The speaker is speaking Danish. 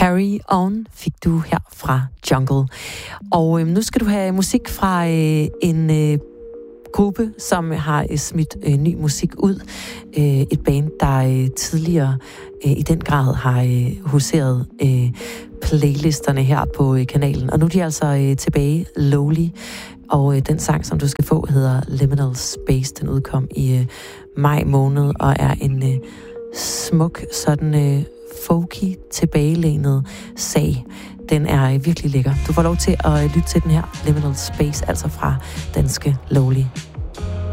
Carry On fik du her fra Jungle. Og nu skal du have musik fra en gruppe, som har smidt ny musik ud. Et band, der tidligere i den grad har huseret playlisterne her på kanalen. Og nu er de altså tilbage, Lowly. Og den sang, som du skal få, hedder Liminal Space. Den udkom i maj måned og er en smuk, sådan folky, tilbagelænet sag. Den er virkelig lækker. Du får lov til at lytte til den her, Liminal Space, altså fra danske Lowly.